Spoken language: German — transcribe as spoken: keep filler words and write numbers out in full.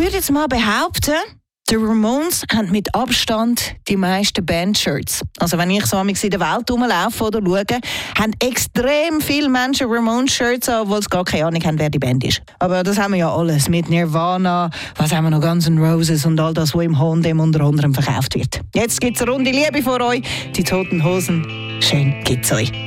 würde jetzt mal behaupten, die Ramones haben mit Abstand die meisten Bandshirts. Also wenn ich so in der Welt rumlaufe oder schaue, haben extrem viele Menschen Ramones-Shirts an, obwohl sie gar keine Ahnung haben, wer die Band ist. Aber das haben wir ja alles. Mit Nirvana, was haben wir noch, Guns N' Roses und all das, was im Hohn unter anderem verkauft wird. Jetzt gibt es eine Runde Liebe vor euch. Die Toten Hosen. Schön gibt's euch.